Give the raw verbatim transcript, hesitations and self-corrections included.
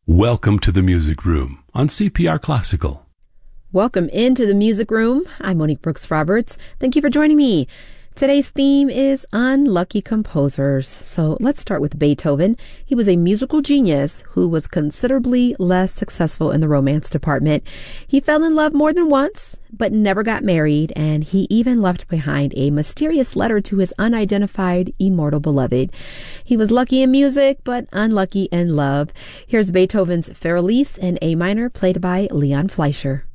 Welcome to the Music Room on C P R Classical. Welcome into the Music Room. I'm Monique Brooks Roberts. Thank you for joining me. Today's theme is unlucky composers. So let's start with Beethoven. He was a musical genius who was considerably less successful in the romance department. He fell in love more than once, but never got married, and he even left behind a mysterious letter to his unidentified immortal beloved. He was lucky in music, but unlucky in love. Here's Beethoven's Fürlies in A minor, played by Leon Fleischer.